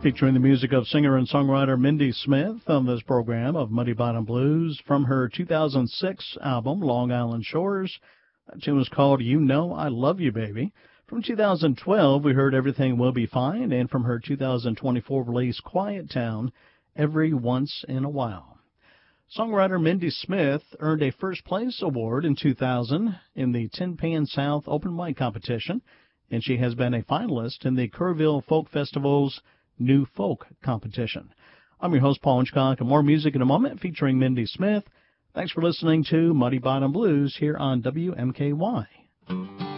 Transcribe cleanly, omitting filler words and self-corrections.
Featuring the music of singer and songwriter Mindy Smith on this program of Muddy Bottom Blues from her 2006 album, Long Island Shores. That tune was called You Know I Love You, Baby. From 2012, we heard Everything Will Be Fine, and from her 2024 release, Quiet Town, Every Once in a While. Songwriter Mindy Smith earned a first-place award in 2000 in the Tin Pan South Open Mic Competition, and she has been a finalist in the Kerrville Folk Festival's New Folk Competition. I'm your host, Paul Hitchcock, and more music in a moment featuring Mindy Smith. Thanks for listening to Muddy Bottom Blues here on WMKY.